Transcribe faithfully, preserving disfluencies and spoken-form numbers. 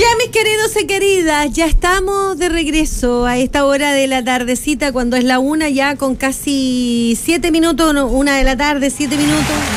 Ya, mis queridos y queridas, ya estamos de regreso a esta hora de la tardecita, cuando es la una, ya con casi siete minutos, no, una de la tarde, siete minutos.